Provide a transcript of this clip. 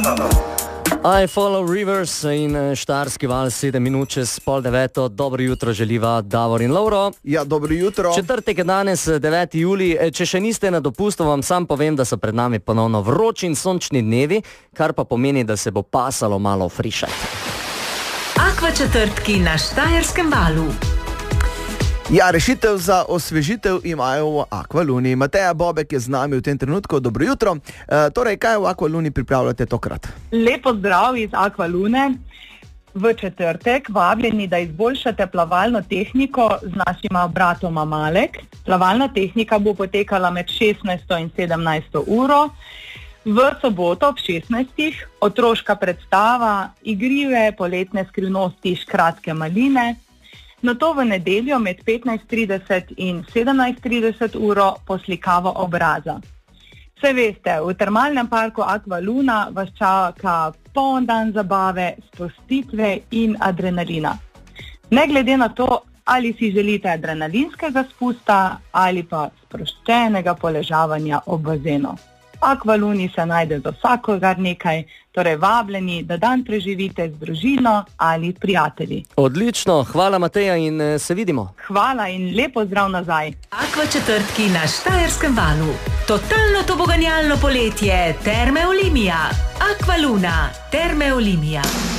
I Follow Rivers in Štajerski val 7 minut čez 8:30. Dobro jutro želiva Davor in Lovro. Ja, dobro jutro. Četrtek je danes 9. julij. Če še niste na dopustu, vam sam povem, da so pred nami ponovno vroči in sončni dnevi, kar pa pomeni, da se bo pasalo malo frišati. Akva četrtki na Štajerskem valu. Ja, rešitev za osvežitev imajo v Aqualuni. Mateja Bobek je z nami v tem trenutku. Dobro jutro. Torej, kaj v Aqualuni pripravljate tokrat? Lepo zdrav iz Aqualune. V četrtek vabljeni, da izboljšate plavalno tehniko z našima bratoma Malek. Plavalna tehnika bo potekala med 16. in 17. uro. V soboto ob 16. otroška predstava, igrive poletne skrivnosti Škratske maline. Nato v nedeljo med 15:30 in 17:30 uro poslikavo obraza. Vse veste, v termalnem parku Aqualuna vas čaka poln dan zabave, sprostitve in adrenalina. Ne glede na to, ali si želite adrenalinskega spusta ali pa sproščenega poležavanja ob bazenu. V Aqualuni se najde za vsakogar nekaj, torej vabljeni, da dan preživite z družino ali prijatelji. Odlično, hvala Mateja in se vidimo. Hvala in lepo zdrav nazaj. Akva četrtki na Štajerskem valu. Totalno toboganjalno poletje, Terme Olimia. Aqualuna, Terme Olimia.